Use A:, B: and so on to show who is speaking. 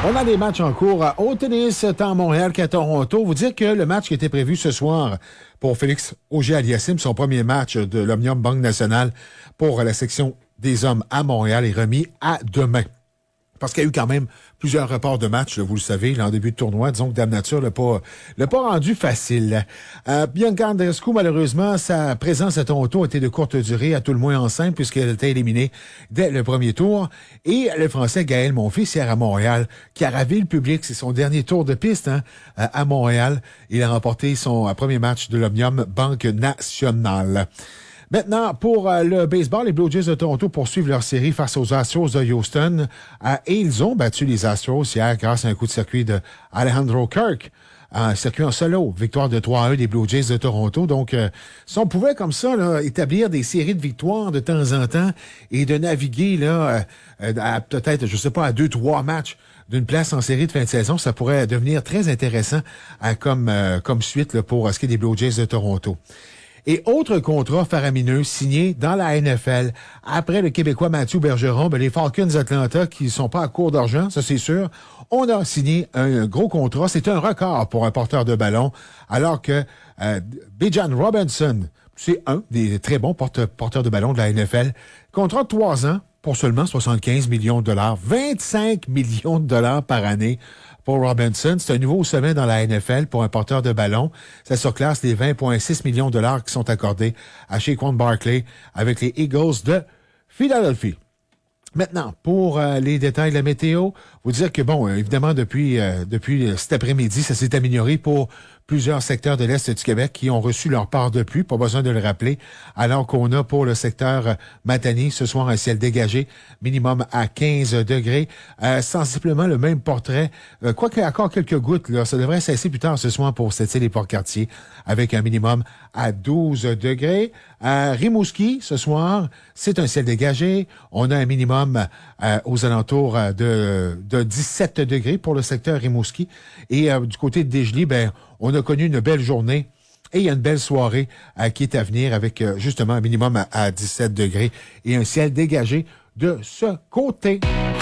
A: On a des matchs en cours au tennis, tant à Montréal qu'à Toronto. Vous dire que le match qui était prévu ce soir pour Félix Auger-Aliassime, son premier match de l'Omnium Banque Nationale pour la section des hommes à Montréal, est remis à demain. Parce qu'il y a eu quand même plusieurs reports de matchs, là, vous le savez, là, en début de tournoi. Disons que Dame Nature l'a pas rendu facile. Bianca Andreescu, malheureusement, sa présence à Toronto a été de courte durée, à tout le moins en simple, puisqu'elle était éliminée dès le premier tour. Et le Français Gaël Monfils, hier à Montréal, qui a ravi le public. C'est son dernier tour de piste à Montréal. Il a remporté son premier match de l'Omnium Banque Nationale. Maintenant, pour le baseball, les Blue Jays de Toronto poursuivent leur série face aux Astros de Houston. Et ils ont battu les Astros hier grâce à un coup de circuit de Alejandro Kirk. Un circuit en solo, victoire de 3-1 des Blue Jays de Toronto. Donc, si on pouvait comme ça là, établir des séries de victoires de temps en temps et de naviguer là à peut-être, je sais pas, à 2-3 matchs d'une place en série de fin de saison, ça pourrait devenir très intéressant comme suite là, pour ce qui est des Blue Jays de Toronto. Et autre contrat faramineux signé dans la NFL après le Québécois Mathieu Bergeron, les Falcons d'Atlanta qui sont pas à court d'argent, ça c'est sûr. On a signé un gros contrat. C'est un record pour un porteur de ballon, alors que Bijan Robinson, c'est un des très bons porteurs de ballon de la NFL. Contrat de 3 ans pour seulement 75 millions de dollars. 25 millions de dollars par année pour Robinson. C'est un nouveau sommet dans la NFL pour un porteur de ballon. Ça surclasse les 20,6 millions de dollars qui sont accordés à Saquon Barkley avec les Eagles de Philadelphie. Maintenant, pour les détails de la météo, vous dire que, évidemment, depuis cet après-midi, ça s'est amélioré pour plusieurs secteurs de l'Est du Québec qui ont reçu leur part de pluie, pas besoin de le rappeler, alors qu'on a pour le secteur Matane, ce soir, un ciel dégagé, minimum à 15 degrés, sensiblement le même portrait, quoique encore quelques gouttes, là, ça devrait cesser plus tard ce soir pour cette île et Port-Cartier, avec un minimum à 12 degrés. À Rimouski, ce soir, c'est un ciel dégagé, on a un minimum aux alentours de 17 degrés pour le secteur Rimouski, et du côté de Desjely, on a connu une belle journée et il y a une belle soirée qui est à venir avec justement un minimum à 17 degrés et un ciel dégagé de ce côté.